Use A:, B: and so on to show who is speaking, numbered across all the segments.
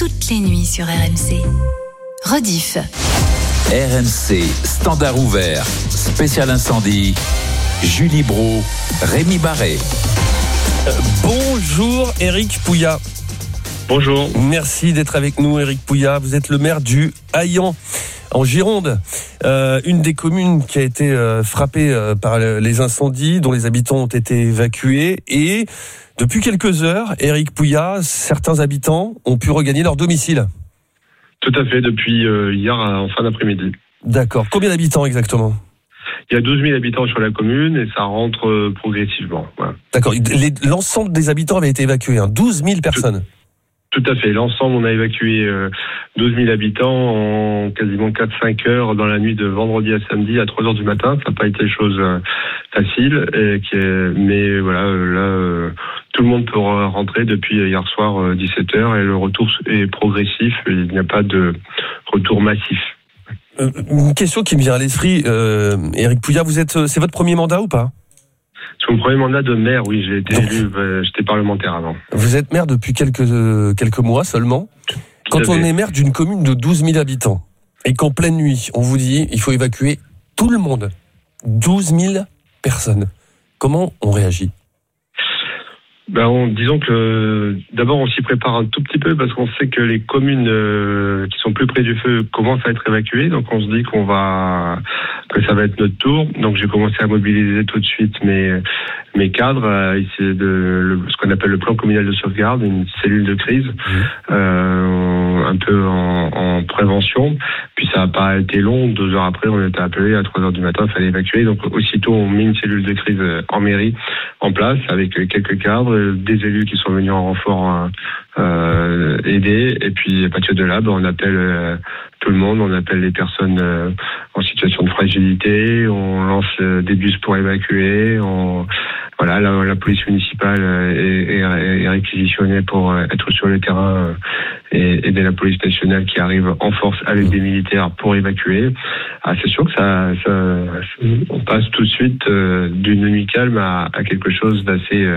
A: toutes les nuits sur RMC. Rediff.
B: RMC, standard ouvert, spécial incendie, Julie Brault, Rémi Barré.
C: Bonjour Éric Pouillat.
D: Bonjour.
C: Merci d'être avec nous Éric Pouillat. Vous êtes le maire du Haillan, en Gironde. Une des communes qui a été frappée par les incendies, dont les habitants ont été évacués. Et depuis quelques heures, Éric Pouillat, certains habitants ont pu regagner leur domicile.
D: Tout à fait, depuis hier en fin d'après-midi.
C: D'accord. Combien d'habitants exactement ?
D: Il y a 12 000 habitants sur la commune et ça rentre progressivement. Voilà.
C: D'accord. L'ensemble des habitants avait été évacué, 12 000 personnes.
D: Tout à fait. L'ensemble, on a évacué 12 000 habitants en quasiment 4-5 heures dans la nuit de vendredi à samedi à 3 heures du matin. Ça n'a pas été chose facile. Mais voilà, là, tout le monde peut rentrer depuis hier soir 17 heures et le retour est progressif. Il n'y a pas de retour massif.
C: Une question qui me vient à l'esprit, Éric Pouillat, c'est votre premier mandat ou pas ?
D: C'est mon premier mandat de maire, oui, j'ai été élu, j'étais parlementaire avant.
C: Vous êtes maire depuis quelques mois seulement. Quand on est maire d'une commune de 12 000 habitants et qu'en pleine nuit, on vous dit il faut évacuer tout le monde, 12 000 personnes, comment on réagit ?
D: Disons que d'abord on s'y prépare un tout petit peu parce qu'on sait que les communes qui sont plus près du feu commencent à être évacuées, donc on se dit que ça va être notre tour. Donc j'ai commencé à mobiliser tout de suite mes cadres, ce qu'on appelle le plan communal de sauvegarde, une cellule de crise, un peu en prévention. Puis ça n'a pas été long, 2 heures après on était appelé à 3 heures du matin, il fallait évacuer. Donc aussitôt on met une cellule de crise en mairie en place avec quelques cadres, des élus qui sont venus en renfort aider. Et puis à partir de là, on appelle tout le monde, on appelle les personnes en situation de fragilité, on lance des bus pour évacuer, voilà, la police municipale est réquisitionnée pour être sur le terrain et aider la police nationale qui arrive en force avec des militaires pour évacuer. C'est sûr que on passe tout de suite d'une nuit calme à quelque chose d'assez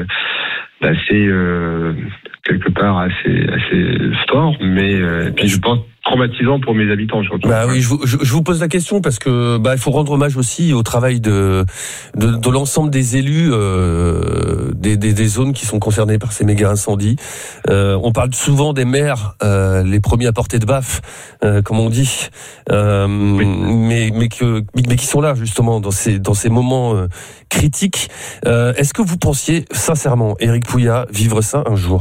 D: quelque part assez fort, mais puis je pense traumatisant pour mes habitants surtout.
C: Oui, je vous pose la question parce que il faut rendre hommage aussi au travail de l'ensemble des élus des zones qui sont concernées par ces méga incendies. On parle souvent des maires, les premiers à portée de baffe, comme on dit, mais qui sont là justement dans ces moments critiques. Est-ce que vous pensiez sincèrement, Éric Pouillat, vivre ça un jour ?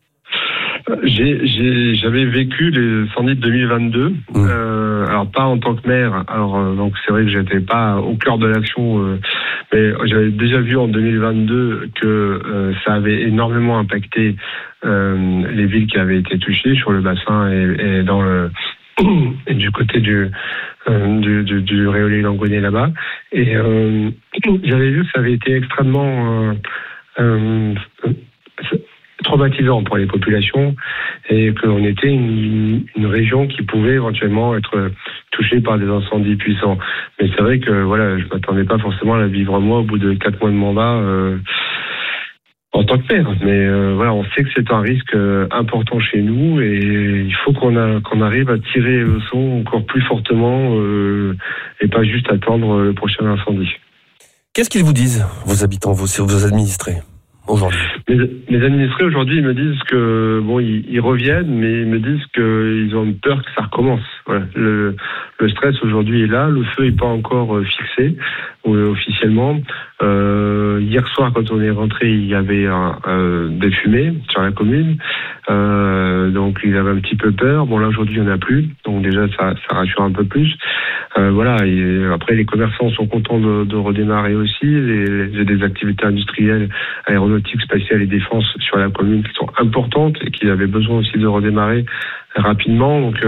D: J'avais vécu les incendies de 2022, alors pas en tant que maire, donc c'est vrai que j'étais pas au cœur de l'action, mais j'avais déjà vu en 2022 que ça avait énormément impacté les villes qui avaient été touchées sur le bassin et dans et du côté du Réolais Langonnet là-bas, et j'avais vu que ça avait été extrêmement traumatisant pour les populations et qu'on était une région qui pouvait éventuellement être touchée par des incendies puissants. Mais c'est vrai que je m'attendais pas forcément à la vivre moi au bout de 4 mois de mandat en tant que maire. Mais on sait que c'est un risque important chez nous et il faut qu'on arrive à tirer le son encore plus fortement et pas juste attendre le prochain incendie.
C: Qu'est-ce qu'ils vous disent, vos habitants, vos administrés ? Aujourd'hui.
D: Mes administrés aujourd'hui, ils me disent que ils reviennent, mais ils me disent qu'ils ont peur que ça recommence. Voilà. Le stress aujourd'hui est là, le feu est pas encore fixé officiellement. Hier soir, quand on est rentré, il y avait des fumées sur la commune, donc ils avaient un petit peu peur. Là aujourd'hui, il n'y en a plus, donc déjà ça rassure un peu plus. Et après les commerçants sont contents de redémarrer aussi. J'ai des activités industrielles, aéronautique, spatiale et défense sur la commune qui sont importantes et qui avaient besoin aussi de redémarrer rapidement. Donc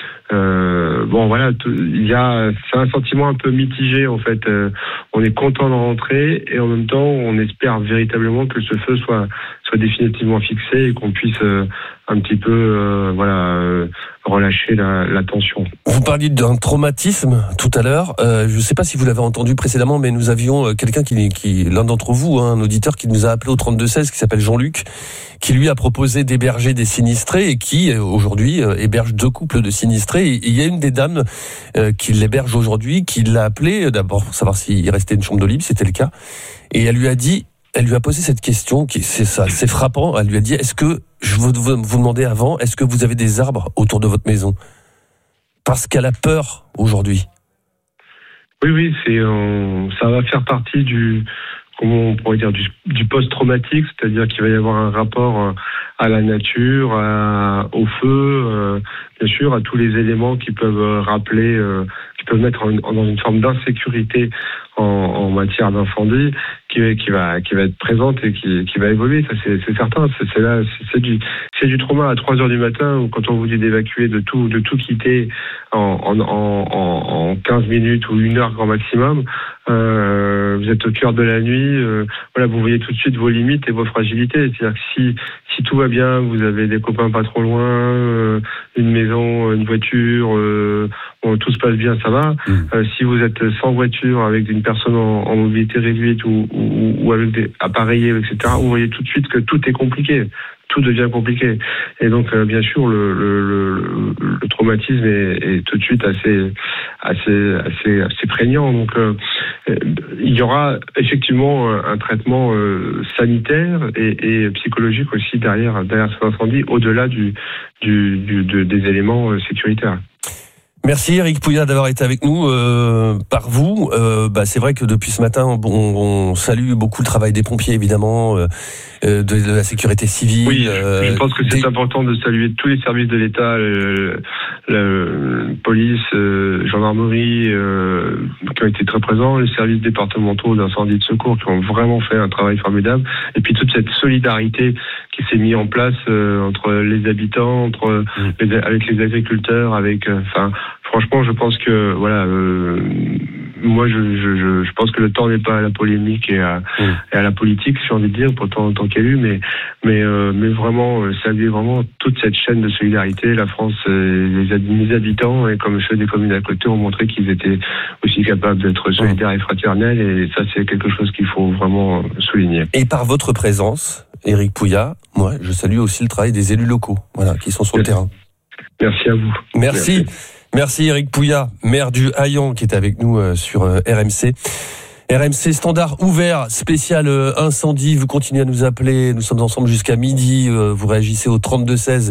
D: c'est un sentiment un peu mitigé en fait. On est content de rentrer et en même temps on espère véritablement que ce feu soit définitivement fixé et qu'on puisse un petit peu relâcher la tension.
C: Vous parliez d'un traumatisme tout à l'heure. Je ne sais pas si vous l'avez entendu précédemment, mais nous avions quelqu'un qui l'un d'entre vous, un auditeur qui nous a appelé au 3216, qui s'appelle Jean-Luc, qui lui a proposé d'héberger des sinistrés et qui aujourd'hui héberge 2 couples de sinistrés. Et il y a une des dames qui l'héberge aujourd'hui, qui l'a appelé d'abord pour savoir s'il restait une chambre de libre, c'était le cas, et elle lui a posé cette question c'est frappant. Elle lui a dit: est-ce que je veux vous demander avant, est-ce que vous avez des arbres autour de votre maison? Parce qu'elle a peur aujourd'hui.
D: Oui, ça va faire partie comment on pourrait dire, du post-traumatique, c'est-à-dire qu'il va y avoir un rapport à la nature, au feu, bien sûr, à tous les éléments qui peuvent rappeler, qui peuvent mettre dans une forme d'insécurité en matière d'incendie, qui va être présente et qui va évoluer. Ça, c'est certain. C'est du trauma à 3h du matin, où quand on vous dit d'évacuer, de tout quitter en 15 minutes ou 1 heure grand maximum. Vous êtes au cœur de la nuit, vous voyez tout de suite vos limites et vos fragilités. C'est-à-dire que si tout va bien, vous avez des copains pas trop loin, une maison, une voiture, tout se passe bien, ça va. Si vous êtes sans voiture, avec une personne en mobilité réduite ou avec des appareillés, etc., vous voyez tout de suite que tout est compliqué. Tout devient compliqué. Et donc, bien sûr, le traumatisme est tout de suite assez prégnant. Donc, il y aura effectivement un traitement sanitaire et psychologique aussi derrière cet incendie, au-delà des éléments sécuritaires.
C: Merci Eric Pouillat d'avoir été avec nous par vous. C'est vrai que depuis ce matin, on salue beaucoup le travail des pompiers, évidemment, de la sécurité civile.
D: Oui, je pense que c'est important de saluer tous les services de l'État, police, gendarmerie, qui ont été très présents, les services départementaux d'incendie et de secours qui ont vraiment fait un travail formidable, et puis toute cette solidarité qui s'est mise en place entre les habitants, avec les agriculteurs, franchement, je pense que moi, je pense que le temps n'est pas à la polémique et à la politique, j'ai envie de dire, en tant qu'élu, mais vraiment saluer vraiment toute cette chaîne de solidarité. La France, les habitants et comme ceux des communes à côté ont montré qu'ils étaient aussi capables d'être solidaires et fraternels, et ça, c'est quelque chose qu'il faut vraiment souligner.
C: Et par votre présence, Eric Pouillat, moi, je salue aussi le travail des élus locaux, qui sont sur le terrain.
D: Merci à vous.
C: Merci Eric Pouillat, maire du Haillan, qui est avec nous sur RMC. RMC Standard ouvert, spécial incendie. Vous continuez à nous appeler. Nous sommes ensemble jusqu'à midi. Vous réagissez au 3216.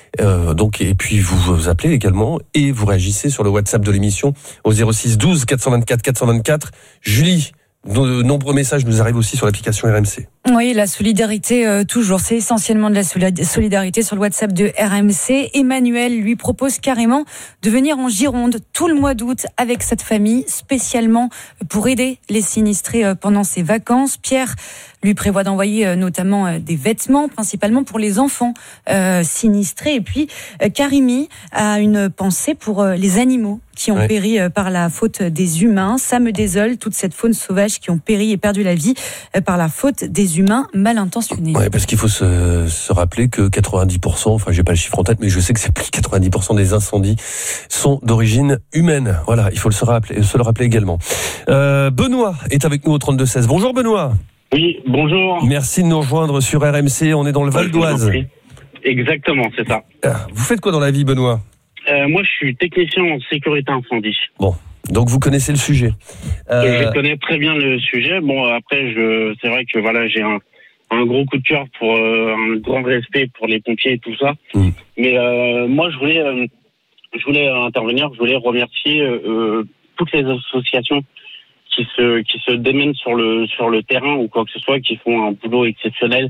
C: Et puis vous appelez également et vous réagissez sur le WhatsApp de l'émission au 06 12 424 424. Julie, de nombreux messages nous arrivent aussi sur l'application RMC.
E: Oui, la solidarité, toujours. C'est essentiellement de la solidarité sur le WhatsApp de RMC. Emmanuel lui propose carrément de venir en Gironde tout le mois d'août avec cette famille, spécialement pour aider les sinistrés pendant ses vacances. Pierre lui prévoit d'envoyer notamment des vêtements, principalement pour les enfants sinistrés. Et puis, Karimi a une pensée pour les animaux qui ont péri par la faute des humains. Ça me désole, toute cette faune sauvage qui ont péri et perdu la vie par la faute des humains mal intentionnés.
C: Ouais, parce qu'il faut se rappeler que 90%, j'ai pas le chiffre en tête, mais je sais que c'est plus de 90% des incendies sont d'origine humaine. Voilà, il faut se le rappeler également. Benoît est avec nous au 3216. Bonjour Benoît.
F: Oui, bonjour.
C: Merci de nous rejoindre sur RMC, on est dans le Val d'Oise.
F: Exactement, c'est ça.
C: Vous faites quoi dans la vie Benoît ?
F: Moi, je suis technicien en sécurité incendie.
C: Bon, donc vous connaissez le sujet.
F: Je connais très bien le sujet. Bon, après, c'est vrai que j'ai un gros coup de cœur pour un grand respect pour les pompiers et tout ça. Mais moi, je voulais intervenir. Je voulais remercier toutes les associations qui se démènent sur le terrain ou quoi que ce soit, qui font un boulot exceptionnel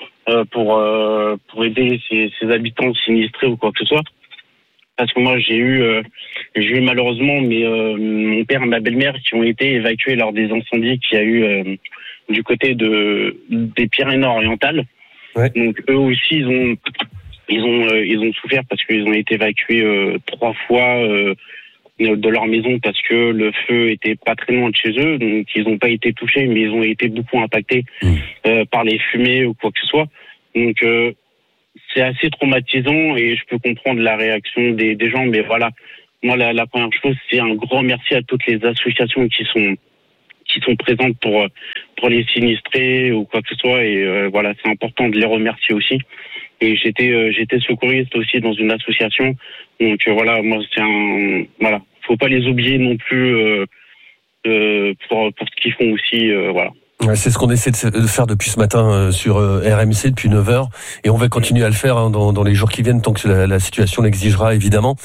F: pour aider ces habitants sinistrés ou quoi que ce soit. Parce que moi, j'ai eu malheureusement mon père et ma belle-mère qui ont été évacués lors des incendies qu'il y a eu du côté des Pyrénées-Orientales. Ouais. Donc eux aussi, ils ont souffert parce qu'ils ont été évacués 3 fois de leur maison parce que le feu était pas très loin de chez eux. Donc ils n'ont pas été touchés, mais ils ont été beaucoup impactés par les fumées ou quoi que ce soit. Donc c'est assez traumatisant et je peux comprendre la réaction des gens, mais voilà. Moi, la première chose, c'est un grand merci à toutes les associations qui sont présentes pour les sinistrés ou quoi que ce soit. Et voilà, c'est important de les remercier aussi. Et j'étais secouriste aussi dans une association. Donc voilà, moi voilà, faut pas les oublier non plus pour ce qu'ils font aussi. Voilà.
C: Ouais, c'est ce qu'on essaie de faire depuis ce matin sur RMC depuis 9h et on va continuer à le faire dans les jours qui viennent tant que la situation l'exigera évidemment.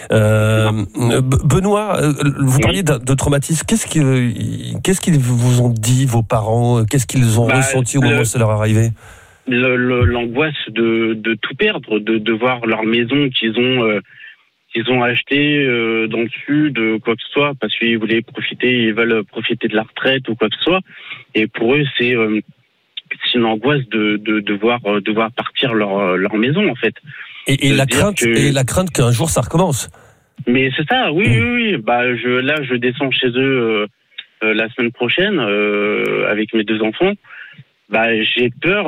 C: Benoît, vous parliez de traumatisme. Qu'est-ce qu'ils vous ont dit vos parents? Qu'est-ce qu'ils ont ressenti au moment où ça leur est arrivé?
F: L'angoisse de tout perdre, de voir leur maison qu'ils ont acheté dans le sud, quoi que ce soit, parce qu'ils ils veulent profiter de la retraite ou quoi que ce soit. Et pour eux, c'est une angoisse de voir partir leur maison, en fait.
C: Et la crainte qu'un jour ça recommence.
F: Mais c'est ça, oui. Je descends chez eux la semaine prochaine avec mes 2 enfants. J'ai peur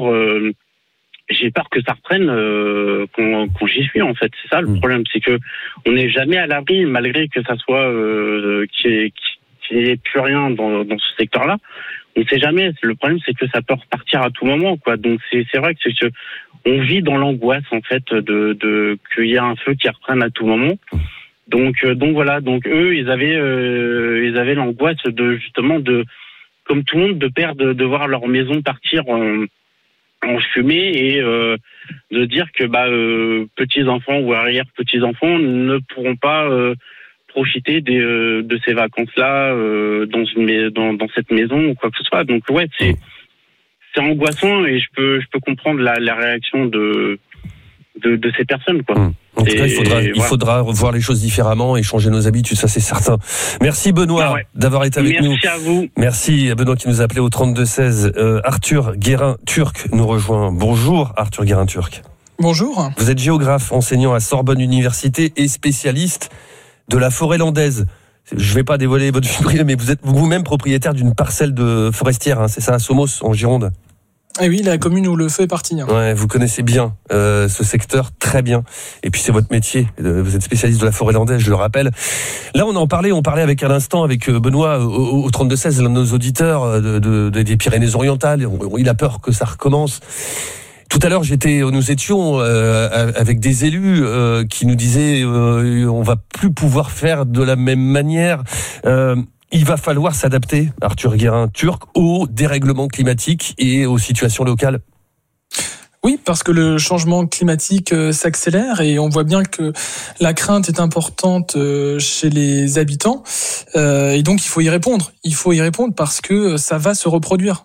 F: que ça reprenne quand j'y suis, en fait. C'est ça le problème, c'est que on n'est jamais à l'abri, malgré que ça soit qu'il n'y ait plus rien dans ce secteur-là. On ne sait jamais. Le problème, c'est que ça peut repartir à tout moment, quoi. Donc c'est vrai que on vit dans l'angoisse, en fait, de qu'il y a un feu qui reprenne à tout moment. Donc voilà. Donc eux, ils avaient l'angoisse justement comme tout le monde, de voir leur maison partir en fumée et de dire que petits-enfants ou arrière-petits-enfants ne pourront pas profiter de ces vacances-là dans cette maison ou quoi que ce soit. Donc ouais, c'est angoissant et je peux comprendre la réaction de ces personnes, quoi.
C: En tout cas, il faudra voir les choses différemment et changer nos habitudes, ça c'est certain. Merci Benoît d'avoir été avec nous.
F: Merci à vous.
C: Merci à Benoît qui nous a appelé au 3216. Arthur Guérin-Turc nous rejoint. Bonjour Arthur Guérin-Turc.
G: Bonjour.
C: Vous êtes géographe, enseignant à Sorbonne Université et spécialiste de la forêt landaise. Je ne vais pas dévoiler votre vie privée, mais vous êtes vous-même propriétaire d'une parcelle de forestière, hein, c'est ça, à Somos, en Gironde.
G: Et oui, la commune où le feu est parti.
C: Ouais, vous connaissez bien ce secteur, très bien. Et puis c'est votre métier. Vous êtes spécialiste de la forêt landaise, je le rappelle. Là, on parlait avec à l'instant avec Benoît au 32-16, l'un de nos auditeurs des Pyrénées-Orientales. Il a peur que ça recommence. Tout à l'heure, nous étions avec des élus qui nous disaient on va plus pouvoir faire de la même manière. Il va falloir s'adapter, Arthur Guérin-Turc, aux dérèglements climatiques et aux situations locales.
G: Oui, parce que le changement climatique s'accélère et on voit bien que la crainte est importante chez les habitants. Et donc, il faut y répondre. Il faut y répondre parce que ça va se reproduire.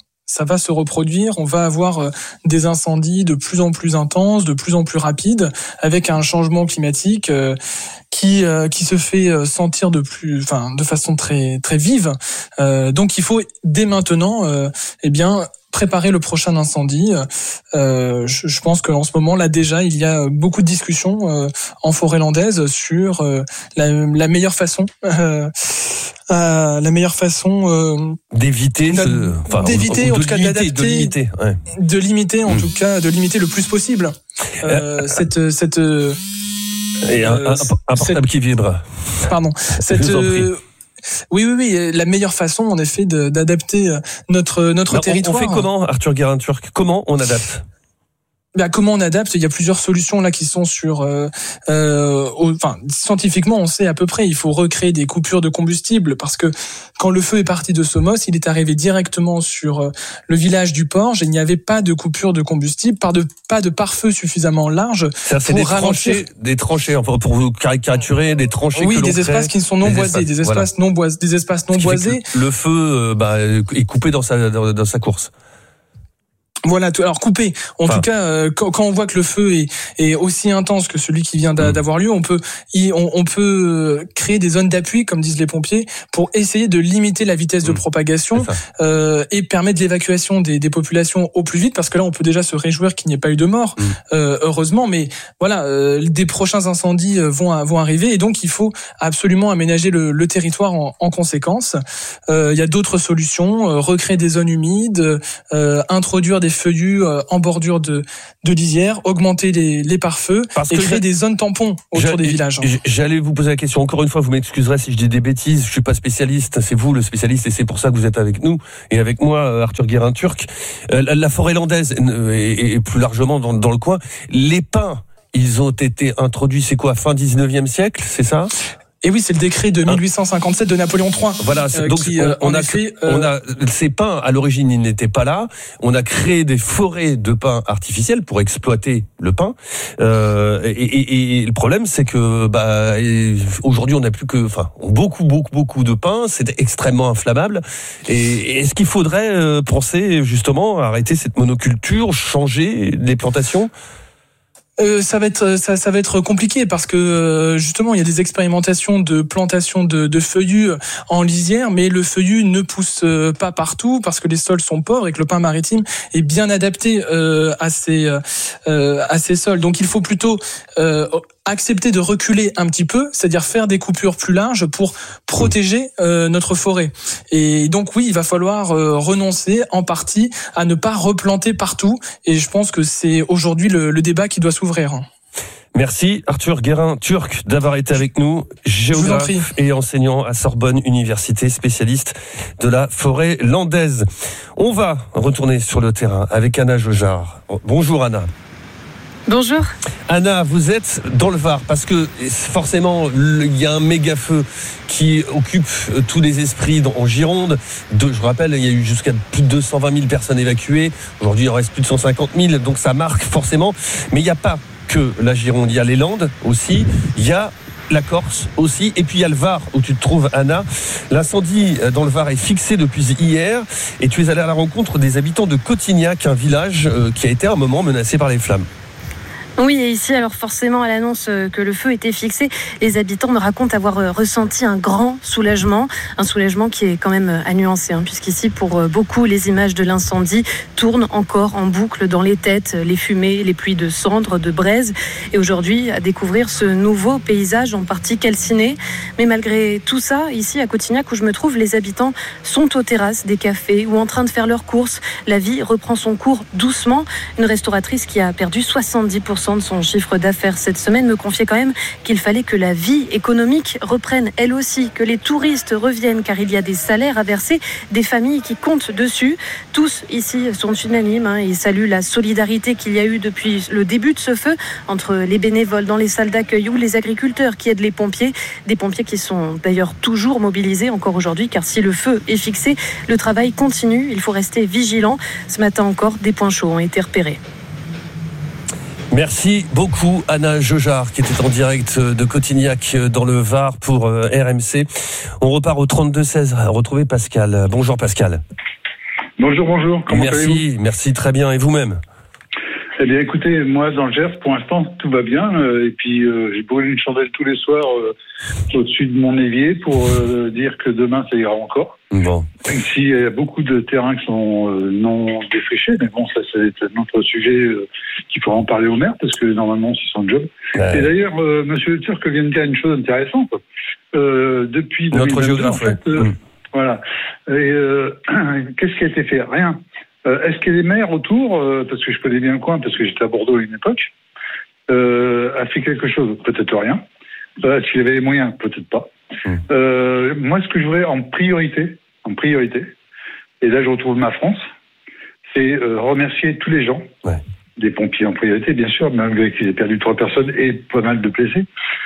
G: On va avoir des incendies de plus en plus intenses, de plus en plus rapides, avec un changement climatique qui se fait sentir de façon très très vive. Donc il faut dès maintenant préparer le prochain incendie. Je pense qu'en ce moment là déjà il y a beaucoup de discussions en forêt landaise sur la meilleure façon.
C: D'éviter,
G: en tout cas d'adapter, de limiter en tout cas, de limiter le plus possible
C: et un portable qui vibre.
G: Pardon. Oui, la meilleure façon en effet d'adapter notre territoire.
C: On fait comment, Arthur Guérin-Turc? Comment on adapte?
G: Comment on adapte? Il y a plusieurs solutions là qui sont sur. Scientifiquement, on sait à peu près. Il faut recréer des coupures de combustible parce que quand le feu est parti de Somos, il est arrivé directement sur le village du Porge et il n'y avait pas de coupure de combustible, pas de pare-feu suffisamment large.
C: C'est des tranchées. Enfin, pour vous caricaturer, des tranchées.
G: Oui, des espaces qui ne sont non boisés, des espaces non boisés.
C: Le feu est coupé dans sa course.
G: Voilà, alors coupé. En tout cas, quand on voit que le feu est aussi intense que celui qui vient d'avoir lieu, on peut créer des zones d'appui, comme disent les pompiers, pour essayer de limiter la vitesse de propagation et permettre l'évacuation des populations au plus vite. Parce que là, on peut déjà se réjouir qu'il n'y ait pas eu de mort, heureusement. Mais voilà, des prochains incendies vont arriver et donc il faut absolument aménager le territoire en conséquence. Il y a d'autres solutions, recréer des zones humides, introduire des des feuillus en bordure de lisière, augmenter les pare-feux et créer des zones tampons autour des villages.
C: J'allais vous poser la question. Encore une fois, vous m'excuserez si je dis des bêtises. Je suis pas spécialiste. C'est vous le spécialiste et c'est pour ça que vous êtes avec nous et avec moi, Arthur Guérin-Turc. La forêt landaise et plus largement dans le coin, les pins, ils ont été introduits, c'est quoi, fin 19e siècle, c'est ça ?
G: Et oui, c'est le décret de 1857 de Napoléon III.
C: Voilà, donc on a ces pins à l'origine, ils n'étaient pas là. On a créé des forêts de pins artificiels pour exploiter le pin. Et le problème, c'est que aujourd'hui, on n'a plus que, beaucoup de pins. C'est extrêmement inflammable. Et est-ce qu'il faudrait penser justement à arrêter cette monoculture, changer les plantations ?
G: Ça va être compliqué parce que justement il y a des expérimentations de plantation de feuillus en lisière, mais le feuillu ne pousse pas partout parce que les sols sont pauvres et que le pin maritime est bien adapté à ces sols. Donc il faut plutôt accepter de reculer un petit peu, c'est-à-dire faire des coupures plus larges pour protéger notre forêt. Et donc oui, il va falloir renoncer en partie à ne pas replanter partout. Et je pense que c'est aujourd'hui le débat qui doit s'ouvrir.
C: Merci Arthur Guérin-Turc d'avoir été avec nous, géographe et enseignant à Sorbonne Université, spécialiste de la forêt landaise. On va retourner sur le terrain avec Anna Jaujard. Bonjour Anna.
H: Bonjour.
C: Anna, vous êtes dans le Var parce que forcément il y a un méga feu qui occupe tous les esprits en Gironde. Je rappelle, il y a eu jusqu'à plus de 220 000 personnes évacuées. Aujourd'hui, il en reste plus de 150 000, donc ça marque forcément. Mais il n'y a pas que la Gironde, il y a les Landes aussi, il y a la Corse aussi, et puis il y a le Var où tu te trouves, Anna. L'incendie dans le Var est fixé depuis hier et tu es allée à la rencontre des habitants de Cotignac, un village qui a été à un moment menacé par les flammes.
H: Oui, et ici, alors forcément, à l'annonce que le feu était fixé, les habitants me racontent avoir ressenti un grand soulagement, un soulagement qui est quand même à nuancer, puisqu'ici, pour beaucoup, les images de l'incendie tournent encore en boucle dans les têtes, les fumées, les pluies de cendres, de braise, et aujourd'hui, à découvrir ce nouveau paysage en partie calciné. Mais malgré tout ça, ici, à Cotignac, où je me trouve, les habitants sont aux terrasses des cafés ou en train de faire leurs courses. La vie reprend son cours doucement. Une restauratrice qui a perdu 70% de son chiffre d'affaires cette semaine me confiait quand même qu'il fallait que la vie économique reprenne elle aussi, que les touristes reviennent car il y a des salaires à verser, des familles qui comptent dessus. Tous ici sont unanimes et saluent la solidarité qu'il y a eu depuis le début de ce feu entre les bénévoles dans les salles d'accueil ou les agriculteurs qui aident les pompiers, des pompiers qui sont d'ailleurs toujours mobilisés encore aujourd'hui car si le feu est fixé, le travail continue, il faut rester vigilant. Ce matin encore, des points chauds ont été repérés.
C: Merci beaucoup Anna Jaujard qui était en direct de Cotignac dans le Var pour RMC. On repart au 32-16 à retrouver Pascal. Bonjour Pascal.
I: Bonjour. Comment allez-vous ?
C: Merci très bien. Et vous-même ?
I: Eh bien écoutez, moi dans le Gers pour l'instant tout va bien et puis j'ai brûlé une chandelle tous les soirs au-dessus de mon évier pour dire que demain ça ira encore.
C: Bon.
I: Même s'il y a beaucoup de terrains qui sont non défrichés, mais bon ça c'est un autre sujet qu'il faudra en parler au maire parce que normalement c'est son job. Ouais. Et d'ailleurs Monsieur le Turc vient de dire une chose intéressante. Depuis 2022 en fait, voilà. Et qu'est-ce qui a été fait ? Rien. Est-ce que les maires autour, parce que je connais bien le coin, parce que j'étais à Bordeaux à une époque, a fait quelque chose ? Peut-être rien. Est-ce qu'il y avait les moyens ? Peut-être pas. Moi, ce que je voudrais en priorité, et là je retrouve ma France, c'est remercier tous les gens, des pompiers en priorité, bien sûr, malgré qu'ils aient perdu 3 personnes et pas mal de blessés,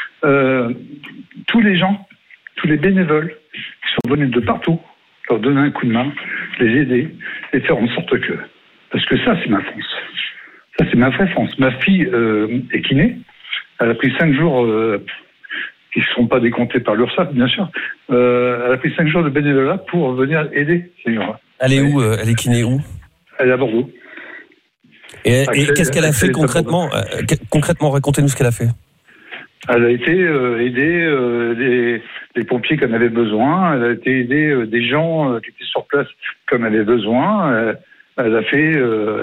I: tous les gens, tous les bénévoles qui sont venus de partout, leur donner un coup de main, les aider et faire en sorte que... Parce que ça, c'est ma France. Ça, c'est ma vraie France. Ma fille est kiné. Elle a pris 5 jours, qui ne seront pas décomptés par l'URSSAF, bien sûr. Elle a pris 5 jours de bénévolat pour venir aider ces gens-là.
C: Elle est où ? Elle est kiné où ?
I: Elle est à Bordeaux.
C: Et qu'est-ce qu'elle a fait concrètement ? Concrètement, racontez-nous ce qu'elle a fait.
I: Elle a été aider les pompiers comme elle avait besoin. Elle a été aider des gens qui étaient sur place comme elle avait besoin. Elle a fait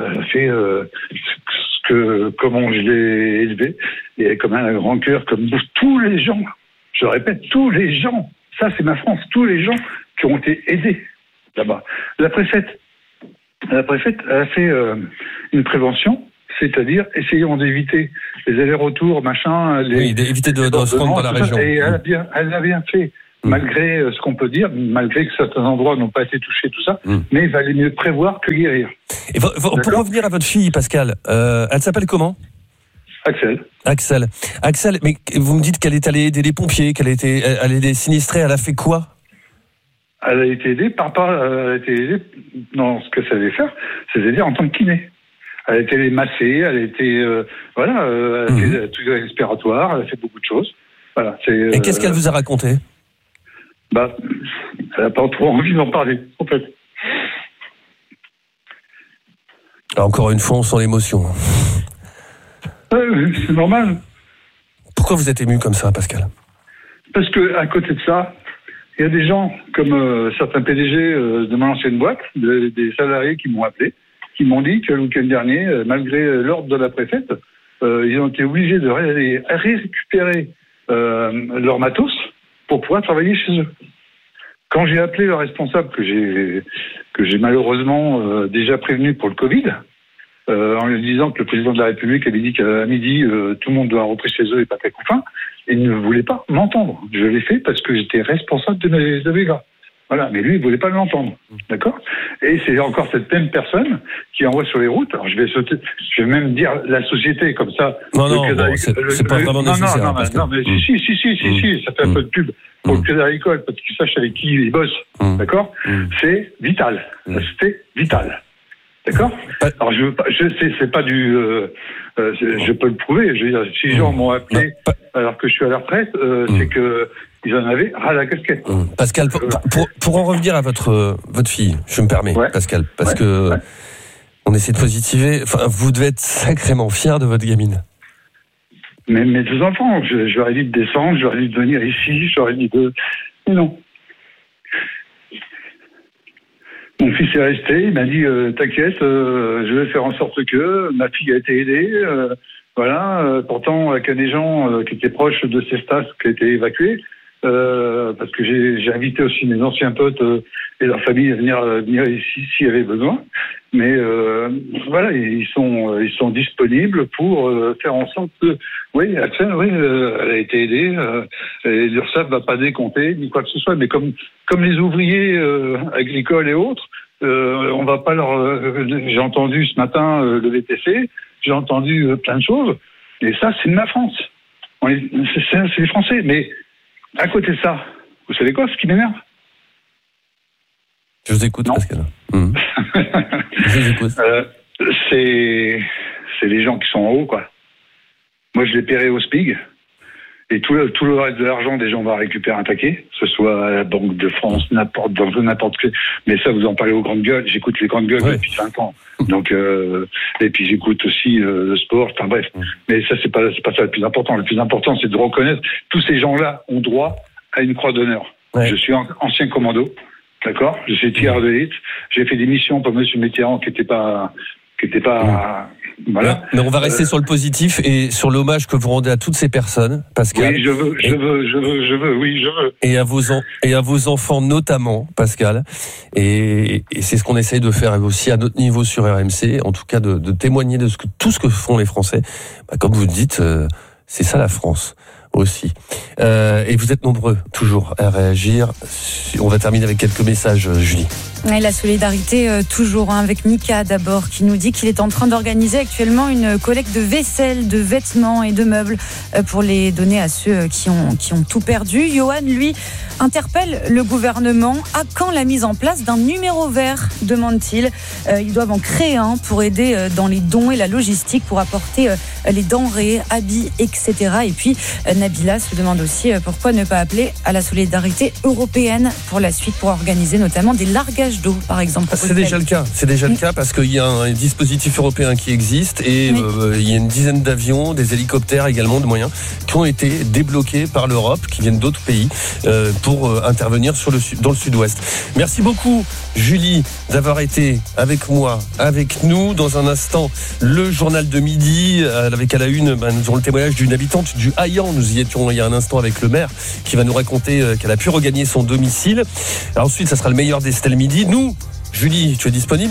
I: comment je l'ai élevé. Et comme elle a un grand cœur, comme tous les gens. Je répète, tous les gens. Ça, c'est ma France. Tous les gens qui ont été aidés là-bas. La préfète La préfète a fait une prévention, c'est-à-dire essayons d'éviter les allers-retours, machin.
C: Éviter de se rendre dans la région.
I: Et elle a bien fait, malgré ce qu'on peut dire, malgré que certains endroits n'ont pas été touchés, tout ça, mais il valait mieux prévoir que guérir.
C: Et pour revenir à votre fille, Pascal, elle s'appelle comment ? Axel, mais vous me dites qu'elle est allée aider les pompiers, elle est sinistrée, elle a fait quoi ?
I: Elle a été aidée dans ce que ça allait faire, c'est-à-dire en tant que kiné. Elle a été massée, elle a été, elle a fait tout respiratoire, elle a fait beaucoup de choses. Voilà.
C: Et qu'est-ce qu'elle vous a raconté ?
I: Elle n'a pas trop envie d'en parler, en fait.
C: Alors, encore une fois, on sent l'émotion.
I: C'est normal.
C: Pourquoi vous êtes ému comme ça, Pascal ?
I: Parce que à côté de ça, il y a des gens comme certains PDG de mon ancienne boîte, des salariés qui m'ont appelé, qui m'ont dit que le week-end dernier, malgré l'ordre de la préfète, ils ont été obligés de récupérer leur matos pour pouvoir travailler chez eux. Quand j'ai appelé le responsable que j'ai malheureusement déjà prévenu pour le Covid, en lui disant que le président de la République avait dit qu'à midi, tout le monde doit rentrer chez eux et pas qu'à couffin, il ne voulait pas m'entendre. Je l'ai fait parce que j'étais responsable de mes dégâts. Voilà, mais lui, il ne voulait pas m'entendre. D'accord ? Et c'est encore cette même personne qui envoie sur les routes. Alors, je vais même dire la société, comme ça.
C: Non, c'est pas vraiment nécessaire.
I: Non, mais si, ça fait un peu de pub pour le Crédit Agricole, parce qu'ils sachent avec qui ils bossent. D'accord ? C'est Vital. C'était Vital. D'accord ? Alors, c'est pas du... je peux le prouver. Je veux dire, si les gens m'ont appelé alors que je suis à la retraite, c'est que ils en avaient ras la casquette.
C: Pascal, pour en revenir à votre fille, je me permets, Pascal, parce que on essaie de positiver. Enfin, vous devez être sacrément fier de votre gamine.
I: Mais mes deux enfants, je leur ai dit de descendre, je leur ai dit de venir ici, je leur ai dit de... Mais non. Mon fils est resté, il m'a dit t'inquiète, je vais faire en sorte que ma fille a été aidée. Pourtant, avec des gens qui étaient proches de Cestas qui étaient évacués, parce que j'ai invité aussi mes anciens potes et leur famille à venir ici s'il y avait besoin. Mais ils sont disponibles pour faire en sorte que Axel, elle a été aidée. Et l'URSSAF va pas décompter ni quoi que ce soit. Mais comme les ouvriers agricoles et autres, on va pas leur. J'ai entendu ce matin le VTC, j'ai entendu plein de choses. Et ça, c'est de la France. C'est les Français. Mais à côté de ça, vous savez quoi, ce qui m'énerve ?
C: Je vous écoute, Pascal. Je vous écoute.
I: C'est les gens qui sont en haut, quoi. Moi, je l'ai paierai au SPIG. Et tout le reste de l'argent, des gens vont récupérer un paquet, que ce soit à la Banque de France, n'importe quel. Mais ça, vous en parlez aux grandes gueules. J'écoute les grandes gueules depuis 20 ans. Donc, et puis j'écoute aussi le sport. Enfin bref. Mais ça, c'est pas ça le plus important. Le plus important, c'est de reconnaître tous ces gens-là ont droit à une croix d'honneur. Je suis ancien commando. D'accord ? Je suis tireur d'élite. J'ai fait des missions pour M. Mitterrand qui n'étaient pas voilà.
C: Mais on va rester sur le positif et sur l'hommage que vous rendez à toutes ces personnes, Pascal.
I: Oui, je veux.
C: Et à vos enfants notamment, Pascal. Et c'est ce qu'on essaye de faire aussi à notre niveau sur RMC, en tout cas de témoigner de tout ce que font les Français. Comme vous le dites, c'est ça la France aussi. Et vous êtes nombreux toujours à réagir. On va terminer avec quelques messages, Julie.
E: Et la solidarité toujours avec Mika d'abord qui nous dit qu'il est en train d'organiser actuellement une collecte de vaisselle, de vêtements et de meubles pour les donner à ceux qui ont tout perdu. Johan, lui, interpelle le gouvernement. À quand la mise en place d'un numéro vert, demande-t-il. Ils doivent en créer un pour aider dans les dons et la logistique pour apporter les denrées, habits, etc. Et puis Nabila se demande aussi pourquoi ne pas appeler à la solidarité européenne pour la suite, pour organiser notamment des largages d'eau, par exemple.
C: C'est déjà le cas parce qu'il y a un dispositif européen qui existe et il y a une dizaine d'avions, des hélicoptères également, de moyens qui ont été débloqués par l'Europe, qui viennent d'autres pays pour intervenir dans le sud-ouest. Merci beaucoup, Julie, d'avoir été avec moi, avec nous. Dans un instant, le journal de midi, avec à la une, nous aurons le témoignage d'une habitante du Haillan. Nous y étions il y a un instant avec le maire qui va nous raconter qu'elle a pu regagner son domicile. Alors ensuite, ça sera le meilleur d'Estelle Midi. Nous, Julie, tu es disponible demain ?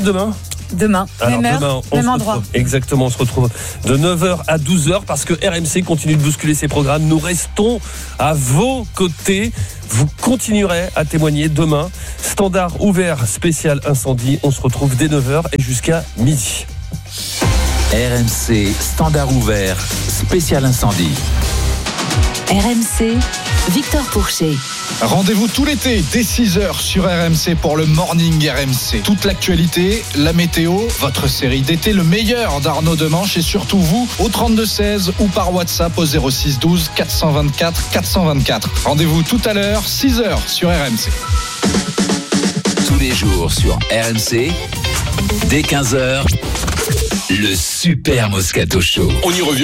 E: demain.
C: Alors,
E: même heure,
C: demain,
E: même endroit.
C: Exactement, on se retrouve de 9h à 12h parce que RMC continue de bousculer ses programmes. Nous restons à vos côtés. Vous continuerez à témoigner demain. Standard ouvert spécial incendie. On se retrouve dès 9h et jusqu'à midi.
B: RMC Standard ouvert spécial incendie.
A: RMC, Victor Pourchet.
J: Rendez-vous tout l'été dès 6h sur RMC pour le Morning RMC. Toute l'actualité, la météo, votre série d'été, le meilleur d'Arnaud Demanche et surtout vous au 32-16 ou par WhatsApp au 06 12 424 424. Rendez-vous tout à l'heure, 6h sur RMC.
B: Tous les jours sur RMC, dès 15h, le Super Moscato Show.
K: On y revient.